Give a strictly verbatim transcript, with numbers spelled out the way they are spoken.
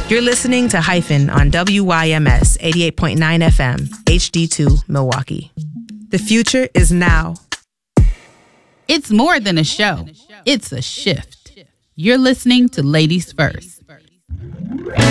You're listening to Hyphen on W Y M S eighty-eight point nine F M, H D two, Milwaukee. The future is now. It's more than a show. It's a shift. You're listening to Ladies First.